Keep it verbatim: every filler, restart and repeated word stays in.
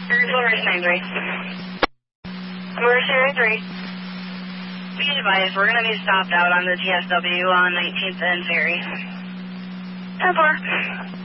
Emergency ninety-three. Emergency ninety-three. Be advised, we're going to be stopped out on the T S W on nineteenth and Ferry. ten four.